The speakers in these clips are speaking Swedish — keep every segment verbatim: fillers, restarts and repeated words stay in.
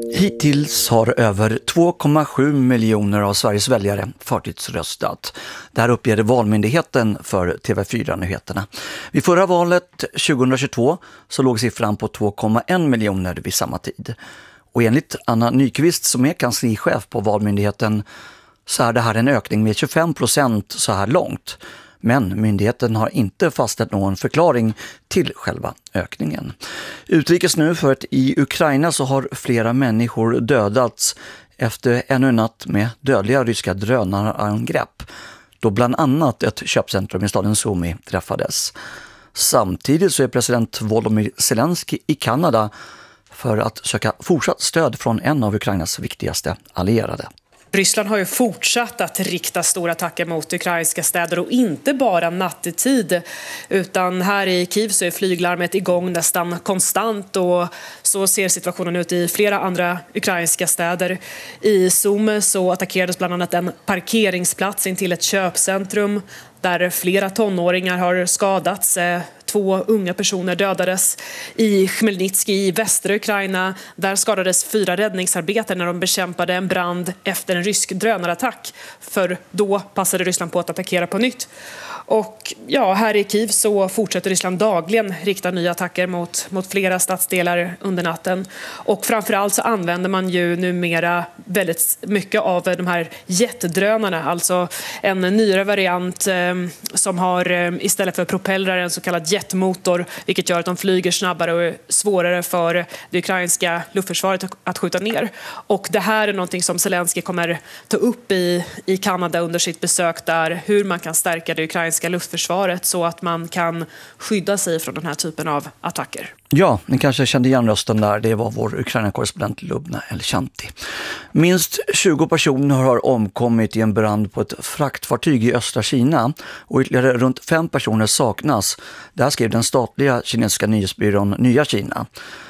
Hittills har över två komma sju miljoner av Sveriges väljare förtidsröstat. Det här uppger Valmyndigheten för T V fyra-nyheterna. Vid förra valet tjugohundratjugotvå så låg siffran på två komma en miljoner vid samma tid. Och enligt Anna Nyqvist som är kanslichef på Valmyndigheten så är det här en ökning med tjugofem procent så här långt. Men myndigheten har inte fastställt någon förklaring till själva ökningen. Utrikes nu för att i Ukraina så har flera människor dödats efter ännu en natt med dödliga ryska drönarangrepp, då bland annat ett köpcentrum i staden Sumy träffades. Samtidigt så är president Volodymyr Zelensky i Kanada för att söka fortsatt stöd från en av Ukrainas viktigaste allierade. Ryssland har ju fortsatt att rikta stora attacker mot ukrainska städer och inte bara nattetid, utan här i Kiev så är flyglarmet igång nästan konstant och så ser situationen ut i flera andra ukrainska städer. I Sumy så attackerades bland annat en parkeringsplats in till ett köpcentrum där flera tonåringar har skadats. Två unga personer dödades. I Khmelnytskij i västra Ukraina där skadades fyra räddningsarbetare när de bekämpade en brand efter en rysk drönarattack. För då passade Ryssland på att attackera på nytt. Och ja, här i Kiev så fortsätter Ryssland dagligen rikta nya attacker mot, mot flera stadsdelar under natten. Och framförallt så använder man ju numera väldigt mycket av de här jetdrönarna. Alltså en nyare variant eh, som har eh, istället för propellrar en så kallad jetmotor. Vilket gör att de flyger snabbare och är svårare för det ukrainska luftförsvaret att skjuta ner. Och det här är någonting som Zelensky kommer ta upp i, i Kanada under sitt besök där. Hur man kan stärka det ukrainska luftförsvaret så att man kan skydda sig från den här typen av attacker. Ja, ni kanske kände igen rösten där. Det var vår Ukraina-korrespondent Lubna Elchanti. Minst tjugo personer har omkommit i en brand på ett fraktfartyg i östra Kina och ytterligare runt fem personer saknas. Det här skrev den statliga kinesiska nyhetsbyrån Nya Kina.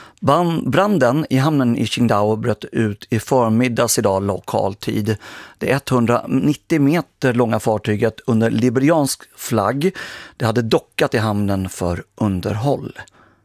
Branden i hamnen i Qingdao bröt ut i förmiddags idag lokal tid. Det etthundranittio meter långa fartyget under liberiansk flagg, det hade dockat i hamnen för underhåll.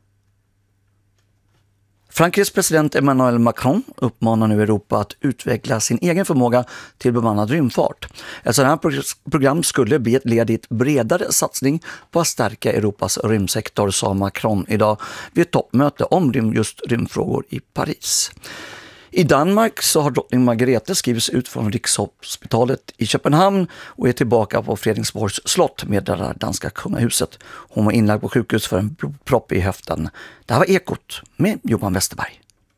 Frankrikes president Emmanuel Macron uppmanar nu Europa att utveckla sin egen förmåga till bemannad rymdfart. Ett sådant här program skulle bli ett led i ett bredare satsning på att stärka Europas rymdsektor, sa Macron idag vid ett toppmöte om just rymdfrågor i Paris. I Danmark så har drottning Margrethe skrivits ut från Rikshospitalet i Köpenhamn och är tillbaka på Fredriksborgs slott med det danska kungahuset. Hon var inlagd på sjukhus för en blodpropp i höften. Det här var Ekot med Johan Westerberg.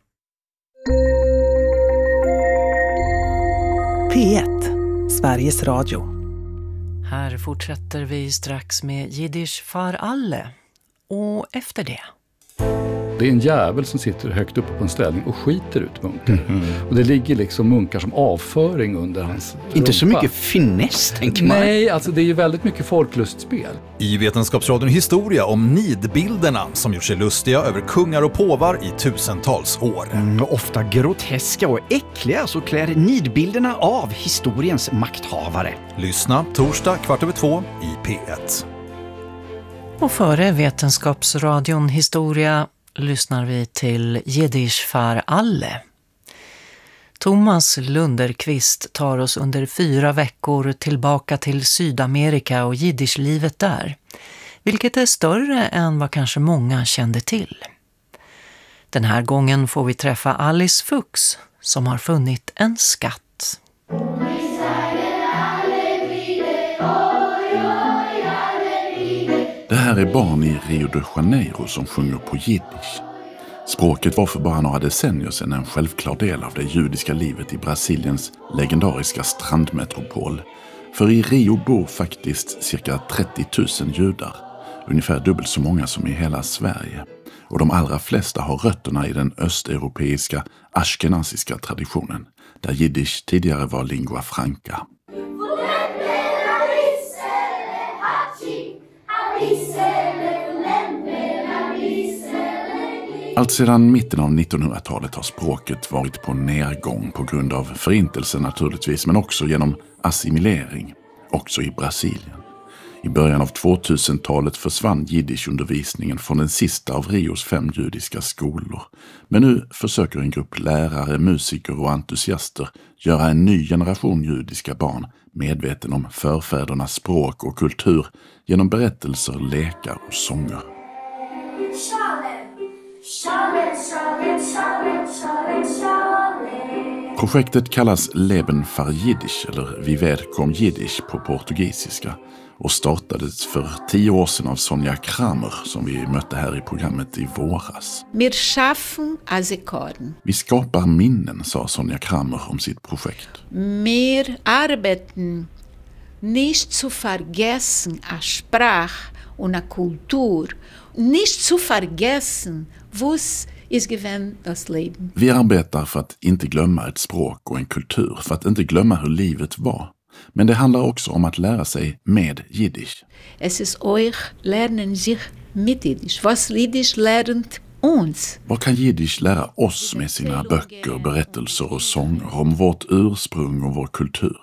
P ett, Sveriges Radio. Här fortsätter vi strax med Jiddisch för alle. Och efter det... Det är en jävel som sitter högt uppe på en ställning och skiter ut munkar. Mm-hmm. Och det ligger liksom munkar som avföring under hans rumpa. Inte så mycket finess, tänker man. Nej, alltså det är ju väldigt mycket folklustspel. I Vetenskapsradion historia om nidbilderna som gjort sig lustiga över kungar och påvar i tusentals år. Mm, ofta groteska och äckliga så klär nidbilderna av historiens makthavare. Lyssna torsdag kvart över två i P ett. Och före Vetenskapsradion historia lyssnar vi till Jiddisch för alle. Thomas Lunderqvist tar oss under fyra veckor tillbaka till Sydamerika och jiddischlivet där, vilket är större än vad kanske många kände till. Den här gången får vi träffa Alice Fuchs som har funnit en skatt. Det här är barn i Rio de Janeiro som sjunger på jiddisch. Språket var för bara några decennier sedan en självklar del av det judiska livet i Brasiliens legendariska strandmetropol. För i Rio bor faktiskt cirka trettio tusen judar, ungefär dubbelt så många som i hela Sverige. Och de allra flesta har rötterna i den östeuropeiska ashkenaziska traditionen, där jiddisch tidigare var lingua franca. Allt sedan mitten av nittonhundratalet har språket varit på nedgång på grund av förintelsen naturligtvis, men också genom assimilering, också i Brasilien. I början av tvåtusentalet försvann jiddischundervisningen från den sista av Rios fem judiska skolor. Men nu försöker en grupp lärare, musiker och entusiaster göra en ny generation judiska barn medveten om förfädernas språk och kultur genom berättelser, lekar och sånger. Projektet kallas Leben för Jiddisch eller Viver kom Jiddisch på portugisiska och startades för tio år sedan av Sonja Kramer som vi mötte här i programmet i våras. Wir schaffen Asekorden. Vi skapar minnen, sa Sonja Kramer om sitt projekt. Wir arbeiten nicht zu vergessen a Sprach und a Kultur, nicht zu vergessen, was ist gewesen das Leben. Vi arbetar för att inte glömma ett språk och en kultur, för att inte glömma hur livet var. Men det handlar också om att lära sig med jiddisch. Es ist euch lernen sich mit Jiddisch. Was Jiddisch lernt uns. Vad kan jiddisch lära oss med sina böcker, berättelser och sånger om vårt ursprung och vår kultur?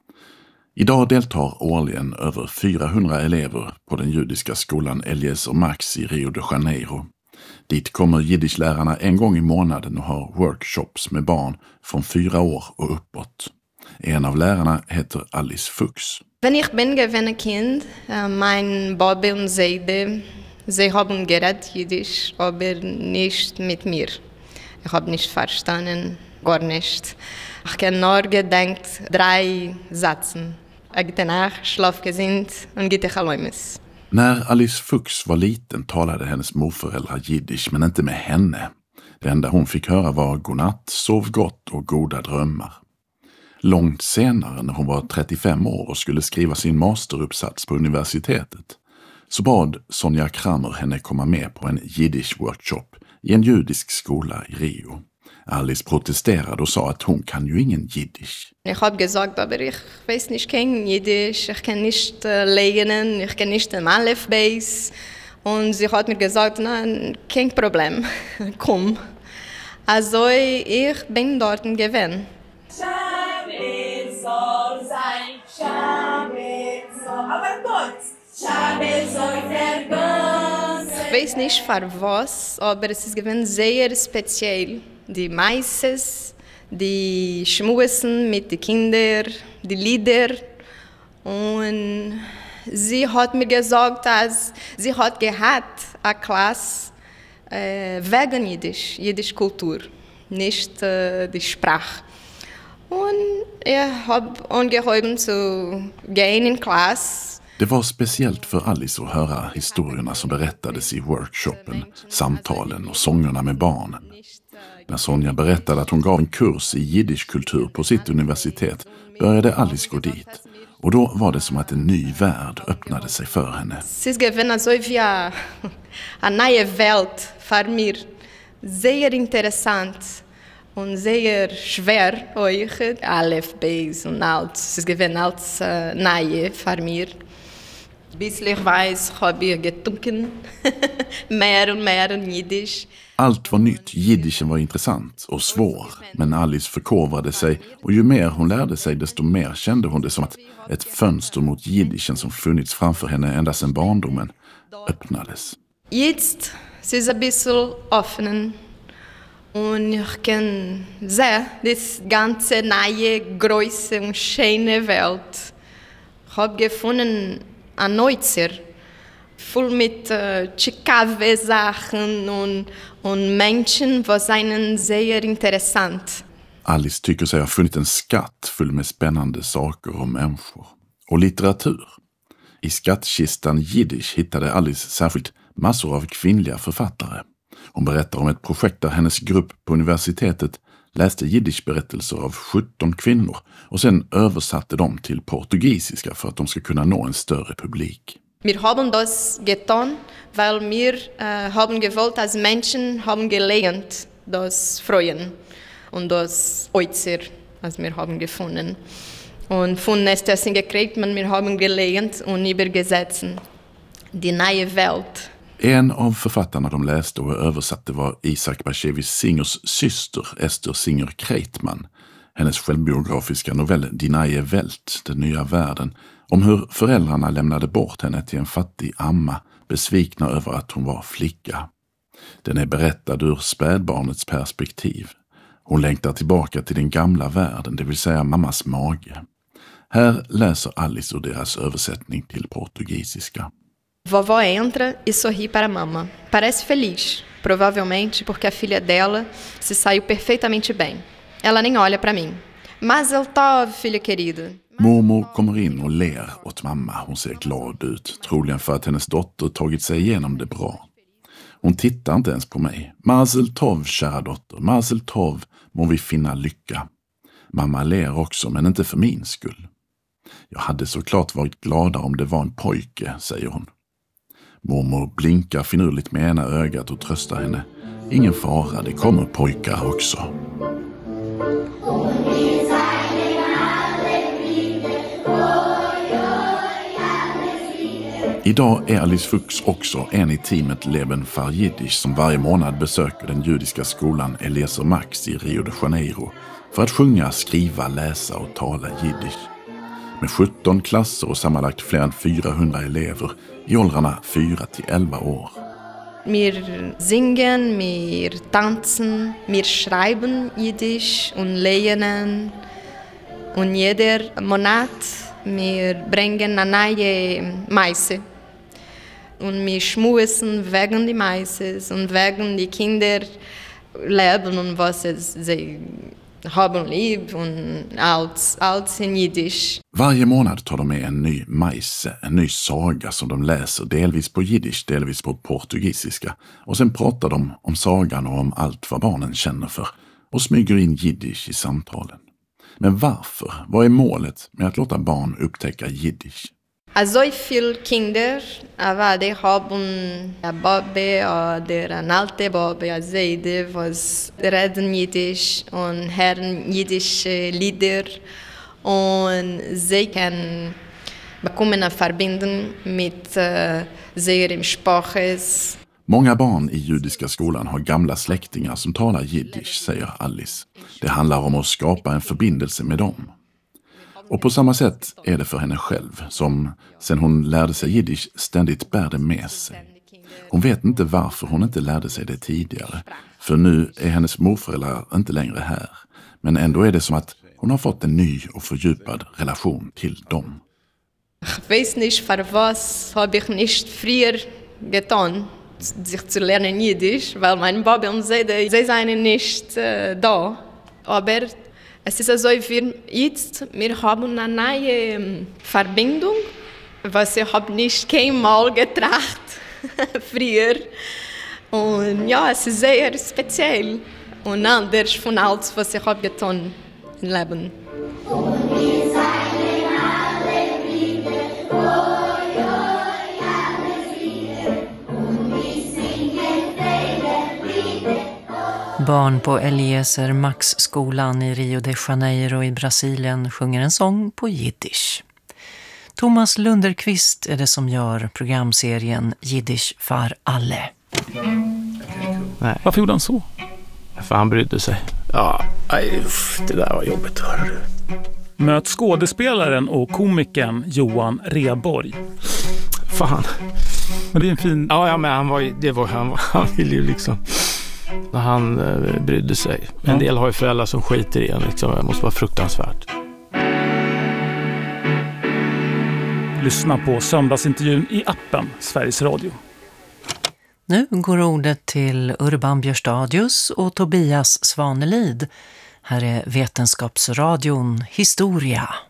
Idag deltar årligen över fyrahundra elever på den judiska skolan Elias och Max i Rio de Janeiro. Dit kommer jiddischlärarna en gång i månaden och har workshops med barn från fyra år och uppåt. En av lärarna heter Alice Fuchs. Wenn ich bin gewesen Kind, mein Bobby und Seide, sie haben geredet Jiddisch, aber nicht mit mir. Ich habe nicht verstanden, gar nicht. Ich habe nur gedacht, drei Sätze. Gute Nacht, schlaf gesinnt und gute Chaläumes. När Alice Fuchs var liten talade hennes morföräldrar jiddisch, men inte med henne. Det enda hon fick höra var godnatt, sov gott och goda drömmar. Långt senare, när hon var trettiofem år och skulle skriva sin masteruppsats på universitetet, så bad Sonja Kramer henne komma med på en jiddisch-workshop i en judisk skola i Rio. Alice protesterade och sa att hon kan ju ingen jiddisch. Ich habe gesagt, aber ich weiß nicht kein Jiddisch, ich kann nicht äh, lernen, ich kann nicht im Aleph Beis. Und sie hat mir gesagt, nein, kein Problem, komm. Also ich bin dort gewesen. Shabbat soll sein, Shabbat soll, aber Gott, Shabbat soll vergossen. Ich weiß nicht für was, aber es ist gewesen sehr speziell. Die Meises, die Schmusen mit den Kindern, die Lieder. Und sie hat mir gesagt, dass sie hat gehabt eine Klasse äh, wegen Jiddisch, Jiddisch Kultur, nicht äh, die Sprache. Und ich habe angehoben zu gehen in Klasse. Det var speciellt för Alice att höra historierna som berättades i workshopen, samtalen och sångerna med barnen. När Sonja berättade att hon gav en kurs i jiddischkultur på sitt universitet började Alice gå dit. Och då var det som att en ny värld öppnade sig för henne. Es gewesen so wie eine neue Welt für mir. Sehr interessant und sehr schwer euch Aleph, Beis und allt. Es gewesen als uh, neue für mir. Bis ich weiß, habe ich getrunken mer und mer in Jiddisch. Allt var nytt, jiddischen var intressant och svår, men Alice förkovrade sig och ju mer hon lärde sig desto mer kände hon det som att ett fönster mot jiddischen som funnits framför henne ända sedan barndomen öppnades. Jetzt ist es ein bisschen offen und ich kann sehen, das ganze neue, große und schöne Welt. Ich habe gefunden ein Neuzer, voll mit äh, ciekawe Sachen und, und Menschen, die seien sehr interessant. Alice tycker sig ha funnit en skatt full med spännande saker och människor. Och litteratur. I skattkistan Jiddisch hittade Alice särskilt massor av kvinnliga författare. Hon berättar om ett projekt där hennes grupp på universitetet läste jiddischberättelser av sjutton kvinnor och sen översatte dem till portugisiska för att de ska kunna nå en större publik. Wir haben das getan, weil wir äh, haben gewollt, als Menschen haben gelernt, das Freuen und das Äußer, was wir haben gefunden. Und von Nestessen gekriegt, men wir haben gelernt und übergesetzt die neue Welt. En av författarna de läste och översatte var Isaac Bashevis Singers syster Esther Singer Kreitman. Hennes självbiografiska novell Die neue Welt, Den nya världen, om hur föräldrarna lämnade bort henne till en fattig amma, besvikna över att hon var flicka. Den är berättad ur spädbarnets perspektiv. Hon längtar tillbaka till den gamla världen, det vill säga mammas mage. Här läser Alice ur deras översättning till portugisiska. Vovó entra e sorri para a mamma. Parece feliz, provavelmente porque a filha dela se saiu perfeitamente bem. Ela nem olha para mim. Mazel tov, filha querida. Mormor kommer in och ler åt mamma. Hon ser glad ut, troligen för att hennes dotter tagit sig igenom det bra. Hon tittar inte ens på mig. Mazel tov, kära dotter. Mazel tov, må vi finna lycka. Mamma ler också, men inte för min skull. Jag hade såklart varit gladare om det var en pojke, säger hon. Mormor blinkar finurligt med ena ögat och tröstar henne. Ingen fara, det kommer pojkar också. Idag är Alice Fuchs också en i teamet Leben für Jiddisch som varje månad besöker den judiska skolan Eliezer Max i Rio de Janeiro för att sjunga, skriva, läsa och tala jiddisch. Med sjutton klasser och sammanlagt fler än fyrahundra elever i åldrarna fyra till elva år. Wir singen, wir tanzen, wir schreiben Jiddisch und lernen. Und jeder Monat wir bringen eine neue Meise. Und wir schmusen wegen die Meises und wegen die Kinder leben und was sie haben lieb und allt, allt in jiddisch. Varje månad tar de med en ny majse, en ny saga som de läser delvis på jiddisch, delvis på portugisiska. Och sen pratar de om sagan och om allt vad barnen känner för och smyger in jiddisch i samtalen. Men varför? Vad är målet med att låta barn upptäcka jiddisch? So viele Kinder, aber die haben eine Bobbe oder eine alte Bobbe, eine Seide, was reden Jiddisch und hören jiddische Lieder und sie können bekommen eine Verbindung mit uh, ihrem Spraches. Många barn i judiska skolan har gamla släktingar som talar jiddisch, säger Alice. Det handlar om att skapa en förbindelse med dem. Och på samma sätt är det för henne själv, som sen hon lärde sig jiddisch ständigt bär det med sig. Hon vet inte varför hon inte lärde sig det tidigare, för nu är hennes morföräldrar inte längre här. Men ändå är det som att hon har fått en ny och fördjupad relation till dem. Ich weiß nicht, für was habe ich nicht früher getan, sich zu lernen Jiddisch, weil mein Bobbe und Seide, sie seien nicht äh, da. Aber es ist so, wie jetzt, wir haben eine neue Verbindung, was ich habe nicht keinmal getracht früher. Und ja, es ist sehr speziell und anders von alles, was ich habe getan im Leben. Barn på Eliezer Max-skolan i Rio de Janeiro i Brasilien sjunger en sång på jiddisch. Thomas Lunderqvist är det som gör programserien Jiddisch för alle. Nej. Varför gjorde han så? För han brydde sig. Ja, aj, det där var jobbigt, hör du. Möt skådespelaren och komikern Johan Rheborg. Fan. Men det är en fin... Ja, ja men han var ju, det var han, han ville ju liksom... När han eh, brydde sig. En del har ju föräldrar som skiter i en. Liksom. Det måste vara fruktansvärt. Lyssna på söndagsintervjun i appen Sveriges Radio. Nu går ordet till Urban Björstadius och Tobias Svanelid. Här är Vetenskapsradion Historia.